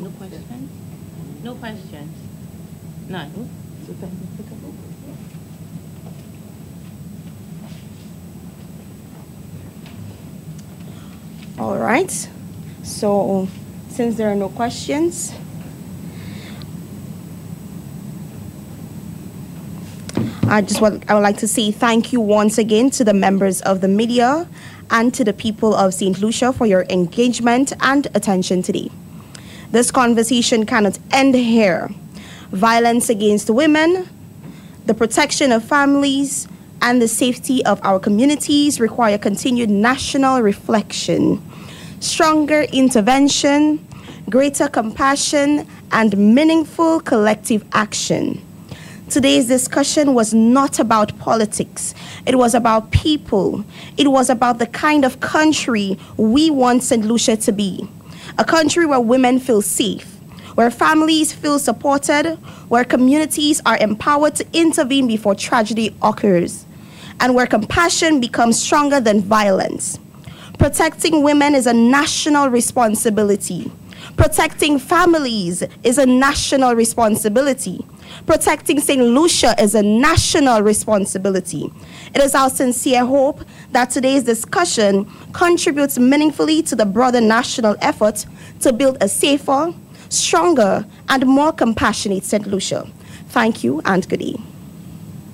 questions? No questions? None? All right. So, since there are no questions, I would like to say thank you once again to the members of the media and to the people of St. Lucia for your engagement and attention today. This conversation cannot end here. Violence against women, the protection of families, and the safety of our communities require continued national reflection, stronger intervention, greater compassion, and meaningful collective action. Today's discussion was not about politics. It was about people. It was about the kind of country we want St. Lucia to be. A country where women feel safe, where families feel supported, where communities are empowered to intervene before tragedy occurs, and where compassion becomes stronger than violence. Protecting women is a national responsibility. Protecting families is a national responsibility. Protecting St. Lucia is a national responsibility. It is our sincere hope that today's discussion contributes meaningfully to the broader national effort to build a safer, stronger, and more compassionate St. Lucia. Thank you and good day.